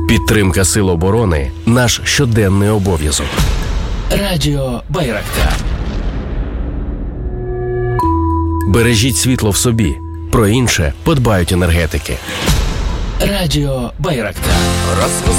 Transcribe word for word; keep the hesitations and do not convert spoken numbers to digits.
Підтримка Сил оборони – наш щоденний обов'язок. Радіо Байрактар. Бережіть світло в собі. Про інше подбають енергетики. Радіо Байрактар.